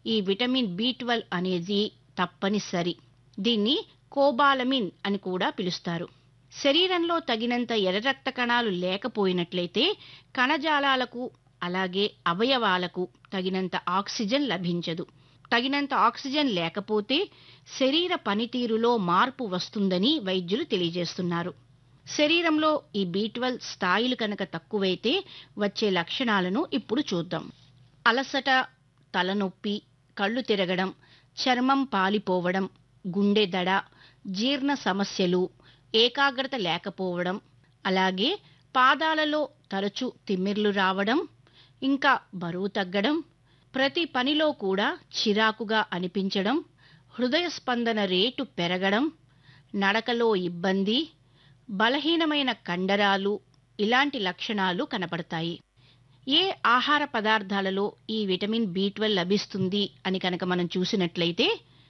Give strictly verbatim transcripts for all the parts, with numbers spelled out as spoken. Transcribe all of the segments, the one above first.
ఈ vitamin B twelve అనేది తప్పనిసరి. దీన్ని కోబాలమిన్ అని కూడా పిలుస్తారు. శరీరంలో తగినంత ఎర్ర రక్త కణాలు లేకపోయినట్లయితే కణజాలాలకు అలాగే అవయవాలకు తగినంత ఆక్సిజన్ లభించదు. తగినంత ఆక్సిజన్ లేకపోతే శరీర పనితీరులో మార్పు వస్తుందని వైద్యులు తెలియజేస్తున్నారు. శరీరంలో ఈ బి ట్వెల్వ్ స్థాయిలు కనుక తక్కువైతే వచ్చే లక్షణాలను ఇప్పుడు చూద్దాం. అలసట, తలనొప్పి, కళ్ళు తిరగడం, చర్మం పాలిపోవడం, గుండె దడ, జీర్ణ సమస్యలు, ఏకాగ్రత లేకపోవడం, అలాగే పాదాలలో తరచూ తిమ్మిర్లు రావడం, ఇంకా బరువు తగ్గడం, ప్రతి పనిలో కూడా చిరాకుగా అనిపించడం, హృదయ స్పందన రేటు పెరగడం, నడకలో ఇబ్బంది, బలహీనమైన కండరాలు ఇలాంటి లక్షణాలు కనపడతాయి. ఏ ఆహార పదార్థాలలో ఈ విటమిన్ బి ట్వెల్వ్ లభిస్తుంది అని కనుక మనం చూసినట్లయితే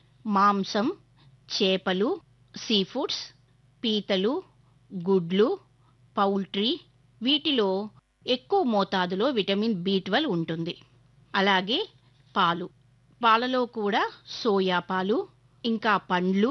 మాంసం, చేపలు, సీ ఫుడ్స్, పీతలు, గుడ్లు, పౌల్ట్రీ వీటిలో ఎక్కువ మోతాదులో విటమిన్ బి ట్వెల్వ్ ఉంటుంది. అలాగే పాలు, పాలలో కూడా సోయా పాలు, ఇంకా పండ్లు,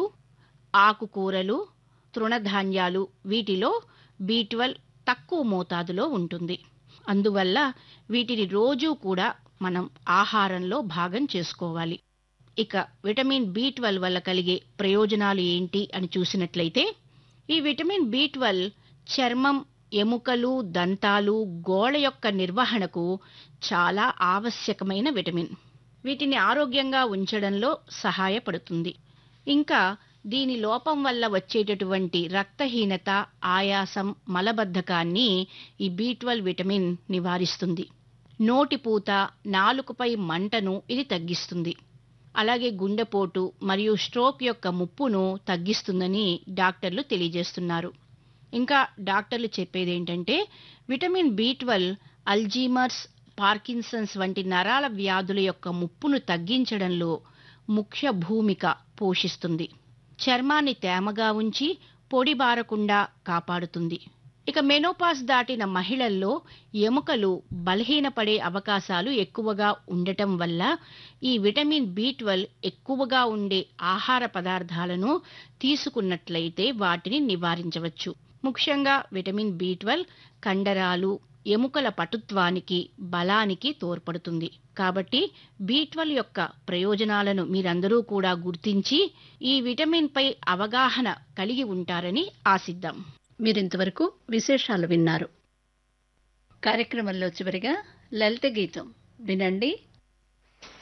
ఆకుకూరలు, తృణధాన్యాలు వీటిలో బి ట్వెల్వ్ తక్కువ మోతాదులో ఉంటుంది. అందువల్ల వీటిని రోజూ కూడా మనం ఆహారంలో భాగం చేసుకోవాలి. ఇక విటమిన్ బి ట్వెల్వ్ వల్ల కలిగే ప్రయోజనాలు ఏంటి అని చూసినట్లయితే ఈ విటమిన్ బి ట్వెల్వ్ చర్మం, ఎముకలు, దంతాలు, గోళ్ళ యొక్క నిర్వహణకు చాలా ఆవశ్యకమైన విటమిన్. వీటిని ఆరోగ్యంగా ఉంచడంలో సహాయపడుతుంది. ఇంకా దీని లోపం వల్ల వచ్చేటటువంటి రక్తహీనత, ఆయాసం, మలబద్ధకాన్ని ఈ బి ట్వెల్వ్ విటమిన్ నివారిస్తుంది. నోటిపూత, నాలుకపై మంటను ఇది తగ్గిస్తుంది. అలాగే గుండెపోటు మరియు స్ట్రోక్ యొక్క ముప్పును తగ్గిస్తుందని డాక్టర్లు తెలియజేస్తున్నారు. ఇంకా డాక్టర్లు చెప్పేది ఏంటంటే vitamin B twelve Alzheimer's, Parkinson's వంటి నరాల వ్యాధుల యొక్క ముప్పును తగ్గించడంలో ముఖ్య భూమిక పోషిస్తుంది. చర్మాన్ని తేమగా ఉంచి పొడి బారకుండా కాపాడుతుంది. ఇక మెనోపాజ్ దాటిన మహిళల్లో ఎముకలు బలహీనపడే అవకాశాలు ఎక్కువగా ఉండటం వల్ల ఈ విటమిన్ బి ట్వెల్వ్ ఎక్కువగా ఉండే ఆహార పదార్థాలను తీసుకున్నట్లయితే వాటిని నివారించవచ్చు. ముఖ్యంగా విటమిన్ బి ట్వెల్వ్ కండరాలు, ఎముకల పటుత్వానికి, బలానికి తోడ్పడుతుంది. కాబట్టి బి ట్వెల్వ్ యొక్క ప్రయోజనాలను మీరందరూ కూడా గుర్తించి ఈ విటమిన్ పై అవగాహన కలిగి ఉంటారని ఆశిద్దాం. మీరింతవరకు విశేషాలు విన్నారు. కార్యక్రమంలో చివరిగా లలిత గీతం వినండి.